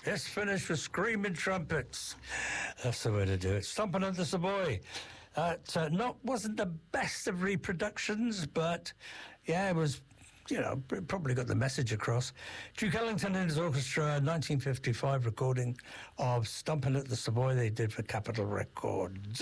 Let's finish with screaming trumpets. That's the way to do it. Stomping at the Savoy. Wasn't the best of reproductions, but yeah, it was, probably got the message across. Duke Ellington and his orchestra, 1955 recording of Stomping at the Savoy they did for Capitol Records.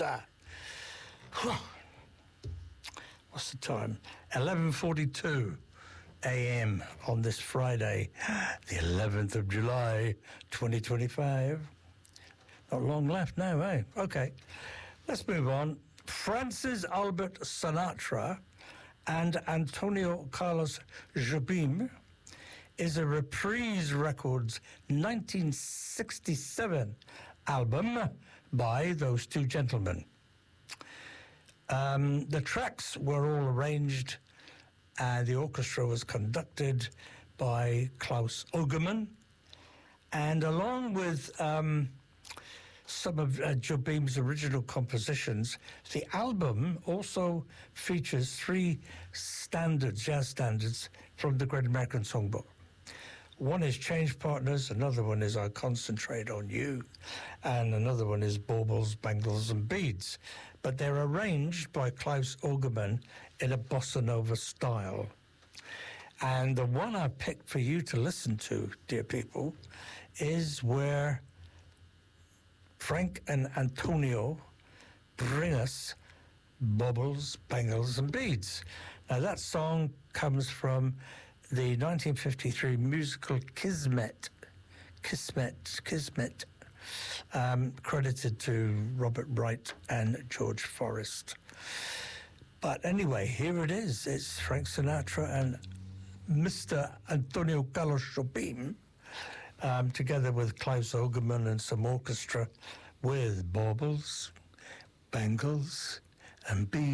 What's the time? 11:42 a.m. on this Friday, the 11th of July, 2025. Not long left now, eh? Okay, let's move on. Francis Albert Sinatra and Antonio Carlos Jobim is a Reprise Records 1967 album by those two gentlemen. The tracks were all arranged and the orchestra was conducted by Klaus Ogerman, and along with some of Jobim's original compositions, the album also features three jazz standards from the Great American Songbook. One is Change Partners, another one is I Concentrate on You, and another one is Baubles, Bangles and Beads. But they're arranged by Klaus Ogerman in a bossa nova style. And the one I picked for you to listen to, dear people, is where Frank and Antonio bring us Baubles, Bangles and Beads. Now that song comes from the 1953 musical Kismet, credited to Robert Wright and George Forrest. But anyway, here it is. It's Frank Sinatra and Mr. Antonio Carlos Jobim, together with Klaus Ogerman and some orchestra, with Baubles, Bangles and Beads.